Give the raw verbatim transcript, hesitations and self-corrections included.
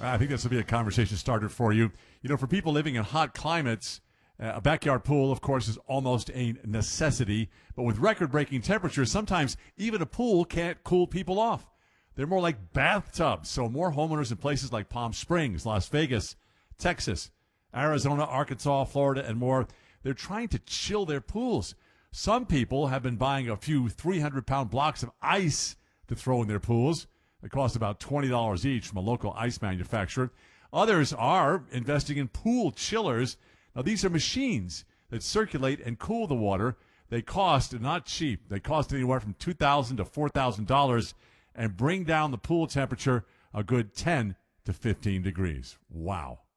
I think this will be a conversation starter for you. You know, for people living in hot climates, uh, a backyard pool, of course, is almost a necessity. But with record-breaking temperatures, sometimes even a pool can't cool people off. They're more like bathtubs. So more homeowners in places like Palm Springs, Las Vegas, Texas, Arizona, Arkansas, Florida, and more, they're trying to chill their pools. Some people have been buying a few three hundred pound blocks of ice to throw in their pools. They cost about twenty dollars each from a local ice manufacturer. Others are investing in pool chillers. Now, these are machines that circulate and cool the water. They cost, not cheap, they cost anywhere from two thousand dollars to four thousand dollars and bring down the pool temperature a good ten to fifteen degrees. Wow.